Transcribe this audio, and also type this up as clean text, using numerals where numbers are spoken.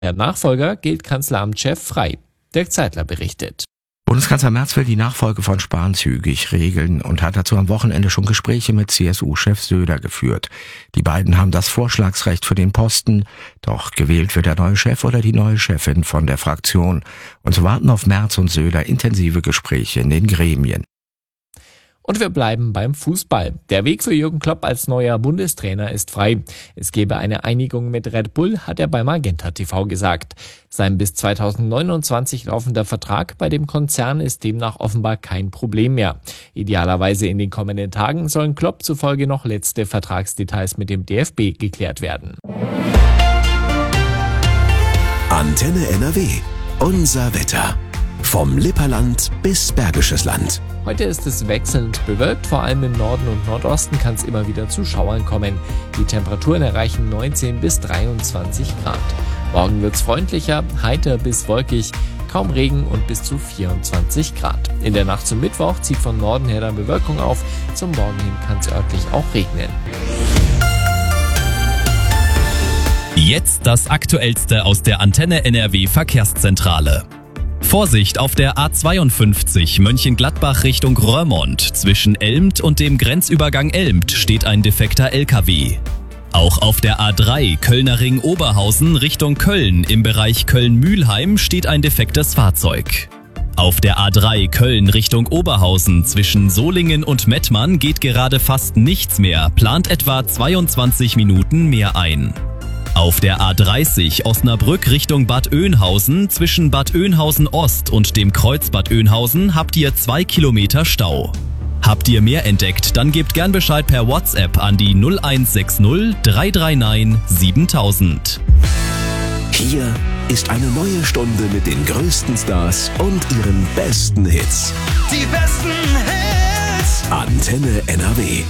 Der Nachfolger gilt Kanzleramtschef Frey. Dirk Zeitler berichtet. Bundeskanzler Merz will die Nachfolge von Spahn zügig regeln und hat dazu am Wochenende schon Gespräche mit CSU-Chef Söder geführt. Die beiden haben das Vorschlagsrecht für den Posten, doch gewählt wird der neue Chef oder die neue Chefin von der Fraktion. Und so warten auf Merz und Söder intensive Gespräche in den Gremien. Und wir bleiben beim Fußball. Der Weg für Jürgen Klopp als neuer Bundestrainer ist frei. Es gebe eine Einigung mit Red Bull, hat er bei Magenta TV gesagt. Sein bis 2029 laufender Vertrag bei dem Konzern ist demnach offenbar kein Problem mehr. Idealerweise in den kommenden Tagen sollen Klopp zufolge noch letzte Vertragsdetails mit dem DFB geklärt werden. Antenne NRW. Unser Wetter. Vom Lipperland bis Bergisches Land. Heute ist es wechselnd bewölkt, vor allem im Norden und Nordosten kann es immer wieder zu Schauern kommen. Die Temperaturen erreichen 19 bis 23 Grad. Morgen wird es freundlicher, heiter bis wolkig, kaum Regen und bis zu 24 Grad. In der Nacht zum Mittwoch zieht von Norden her dann Bewölkung auf, zum Morgen hin kann es örtlich auch regnen. Jetzt das Aktuellste aus der Antenne NRW Verkehrszentrale. Vorsicht auf der A52 Mönchengladbach Richtung Roermond. Zwischen Elmt und dem Grenzübergang Elmt steht ein defekter LKW. Auch auf der A3 Kölner Ring Oberhausen Richtung Köln im Bereich Köln-Mühlheim steht ein defektes Fahrzeug. Auf der A3 Köln Richtung Oberhausen zwischen Solingen und Mettmann geht gerade fast nichts mehr, plant etwa 22 Minuten mehr ein. Auf der A30 Osnabrück Richtung Bad Oeynhausen zwischen Bad Oeynhausen Ost und dem Kreuz Bad Oeynhausen habt ihr 2 Kilometer Stau. Habt ihr mehr entdeckt, dann gebt gern Bescheid per WhatsApp an die 0160 339 7000. Hier ist eine neue Stunde mit den größten Stars und ihren besten Hits. Die besten Hits. Antenne NRW.